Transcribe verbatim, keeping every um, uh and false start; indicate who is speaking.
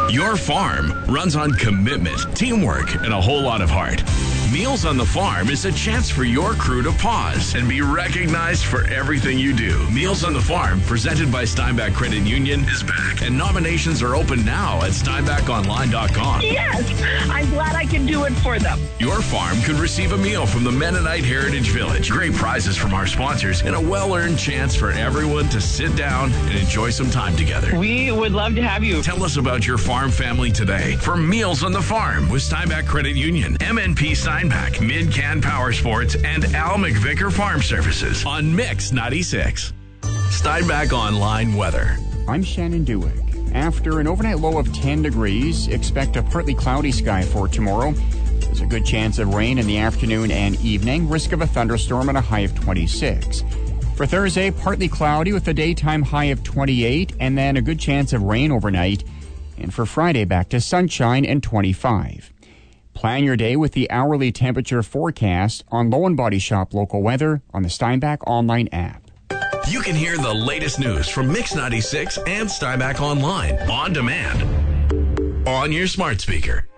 Speaker 1: Your farm runs on commitment, teamwork, and a whole lot of heart. Meals on the Farm is a chance for your crew to pause and be recognized for everything you do. Meals on the Farm, presented by Steinbach Credit Union, is back, and nominations are open now at steinbach online dot com.
Speaker 2: Yes, I'm glad I can do it for them.
Speaker 1: Your farm could receive a meal from the Mennonite Heritage Village, great prizes from our sponsors, and a well-earned chance for everyone to sit down and enjoy some time together.
Speaker 2: We would love to have you.
Speaker 1: Tell us about your farm family today for Meals on the Farm with Steinbach Credit Union, M N P Steinbach, Mid-Can Power Sports, and Al McVicker Farm Services on Mix ninety-six. Steinbach Online Weather.
Speaker 3: I'm Shannon Dewick. After an overnight low of ten degrees, expect a partly cloudy sky for tomorrow. There's a good chance of rain in the afternoon and evening, risk of a thunderstorm and a high of twenty-six. For Thursday, partly cloudy with a daytime high of twenty-eight, and then a good chance of rain overnight. And for Friday, back to sunshine and twenty-five. Plan your day with the hourly temperature forecast on Low and Body Shop Local Weather on the Steinbach Online app.
Speaker 1: You can hear the latest news from Mix ninety-six and Steinbach Online on demand on your smart speaker.